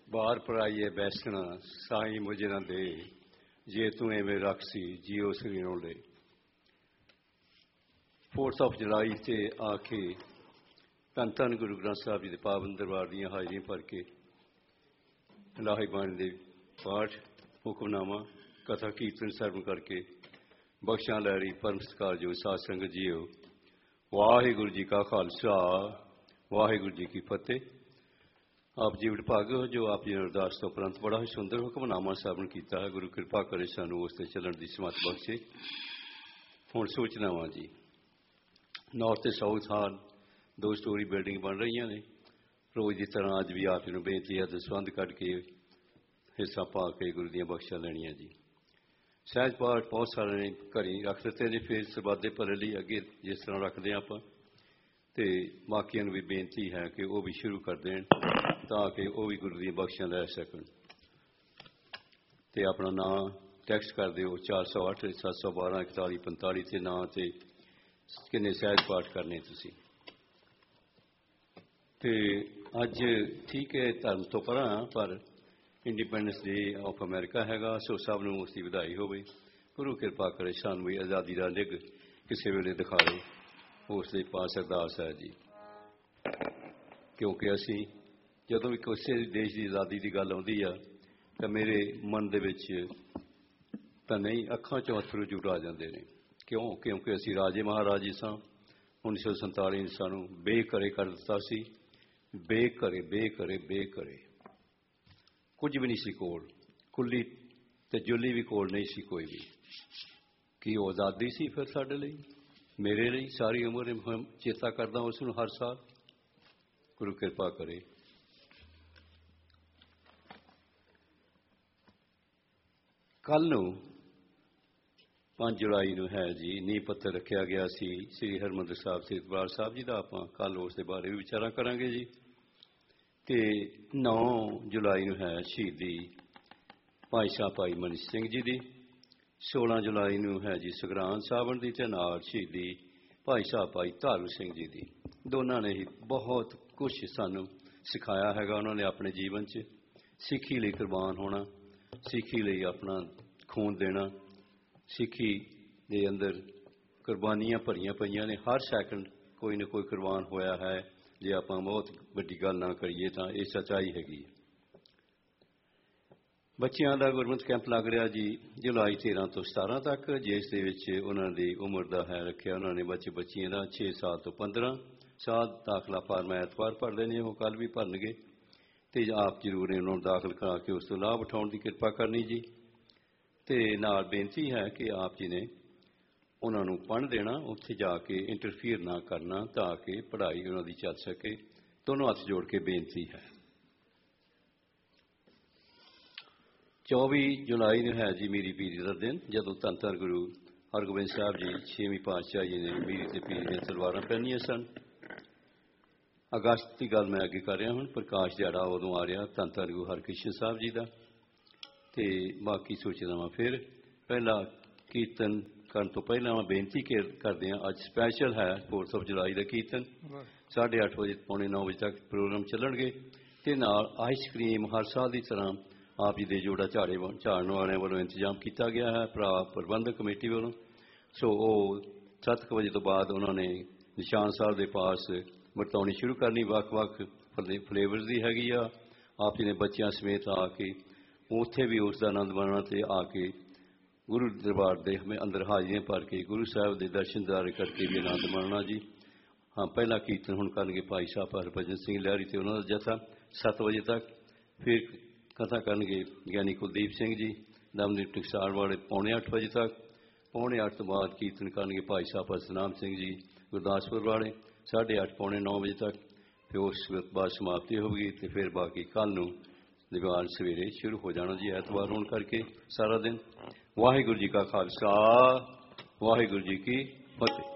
बार पराइए बैसना साई मुझे न दे, जे तू एवें रखसी जियो सरीनों दे। 4th of July से आके धन धन गुरु ग्रंथ साहब जी के पावन दरबार दियां हाजरियां भर के इलाही बाणी दे पाठ हुक्मनामा कथा कीर्तन सरवण करके बख्शां लैरी परम सत्कार जो साध संगत जीओ। वाहिगुरू जी का खालसा वाहिगुरू जी की फतेह। आप जी विभाग हो जो आप जी ने अरदास तो उपरंत बड़ा ही सुंदर हुक्मनामा सरवण किया है। गुरु कृपा करे सानू उस ते चलण दी समत बख्शे। हुण सूचनावां जी नॉर्थ ते साउथ हाल 2 स्टोरी बिल्डिंग बन रही ने। रोज़ की तरह अज भी आप जी नूं बेनती है दसवंध कढ़ के हिस्सा पा के गुरु दियां बख्शां लैणियां जी। सहज पाठ बहुत सारे ने घरी रख दिते ने, फिर सरबत भले लिए अगे जिस तरह रखते हैं आप तो बाकियों भी बेनती है कि वह भी शुरू कर दें ताकि वह भी गुरु दी बख्शां लै सकन। तो अपना नाम टैक्सट कर दो 408 712 41 45 से नाम से किन्ने सहज पाठ करने तुसी। तो अज ठीक है धर्म तो परा पर इंडिपेंडेंस डे ऑफ अमेरिका हैगा, सो सब नूं उसकी बधाई होवे। गुरु कृपा करे सानूं भी आज़ादी का निग किसी वेले दिखावे, उसके पास अरदास है जी। क्योंकि असी जदों भी किसी देश की आज़ादी की गल आउंदी आ तो मेरे मन दे विच तां नहीं अखां चों अथरू जुट आ जांदे ने। क्यों? क्योंकि असी राजे महाराजे सां। 1947 ने सानूं बेघरे कर दिता सी। बेघरे बेघरे बेघरे कुछ भी नहीं सी कोल, कुल्ली ते जुल्ली भी कोल नहीं सी कोई भी। कि वो आज़ादी सी फिर साडे लई, मेरे लिए सारी उम्र मैं चेता करदा उसनूं हर साल। गुरु कृपा करे। कल नूं 5 जुलाई नूं है जी नींह पत्थर रखा गया सी श्री हरमंदिर साहब से दरबार साहब जी का। आपां कल उस दे बारे भी विचारां करांगे जी। ते 9 जुलाई नूं है शहीदी भाई साहब भाई मनीष सिंह जी की। 16 जुलाई नूं है जी सगरांद सावण की ते नाल शहीदी भाई साहब भाई धारू सिंह जी की। दोनों ने ही बहुत कुछ सानू सिखाया है। उन्होंने अपने जीवन च सिक्खी लिए कुर्बान होना, सिक्खी लिए अपना खून देना, सिक्खी के अंदर कुर्बानियां भरियां पईयां ने। हर सैकंड कोई ना कोई कुर्बान होया है। जे आप बहुत वड्डी गल ना करिए तो यह सच्चाई हैगी। बच्चों का गुरमत कैंप लग रहा जी जुलाई 13 तो 17 तक, जिस उन्होंने उम्र का है रखा। उन्होंने बच्चे बच्चियों का 6 साल तो 15 साल दाखला फार्म एतवार भर देने, वो कल भी भरनगे। तो आप जरूर उन्होंने दाखिल करा के उस लाभ उठाने की कृपा करनी जी। तो नाल बेनती है कि आप जी ने उन्होंने पढ़ देना, उत्थे जाके इंटरफीयर ना करना ताकि पढ़ाई उन्होंने चल सके। दोनों हथ जोड़ के बेनती है। 24 जुलाई ने है जी मीरी पीरी का दिन, जदों धन धन गुरु हरगोबिंद साहब जी 6वीं पातशाही ने मीरी ते पीरी दी तलवारां पहनियां सन। अगस्त की गल मैं अगे कर रहा हूँ। प्रकाश दिहाड़ा उदों आ रहा धन धन गुरु हरकृष्ण साहब जी का। तो बाकी सूचनावां फिर पहला कीर्तन करने तो पहला मैं बेनती करते हैं। अज स्पैशल है 4th of July का कीर्तन 8:30 बजे पौने 9 बजे तक प्रोग्राम चलणगे। ते नाल आइसक्रीम हर साल की तरह आप जी के जोड़ा झाड़न वाले वालों इंतजाम किया गया है प्रबंधक कमेटी वालों। सो वो 7 बजे तो बाद उन्होंने निशान साहब के पास वरताउनी शुरू करनी वक्-वक् फ्लेवर्स की हैगी आ। आप जी ने बच्चों समेत आके उत्थे भी उसका आनंद माणना ते आके गुरु दरबार के हमें अंदर हाजिरियां भर के गुरु साहब के दर्शन दारे करके भी आनंद माणना जी। हाँ पहला कीर्तन हुण करनगे भाई साहब हरभजन सिंह लहरी ते उन्होंने जत्था 7 बजे तक। फिर कथा करनगे ज्ञानी कुलदीप सिंह जी दमदीप टकसाल वाले पौने 8 बजे तक। पौने 8 तो बाद कीर्तन करनगे भाई साहब सतनाम सिंह जी गुरदासपुर वाले 8:30 पौने 9 बजे तक। फिर उस बाद समाप्ति होगी। तो फिर बाकी कल नूं दीवान सवेरे शुरू हो जाना जी एतवार होने करके सारा दिन। वाहिगुरू जी का खालसा वाहिगुरू जी की फतेह।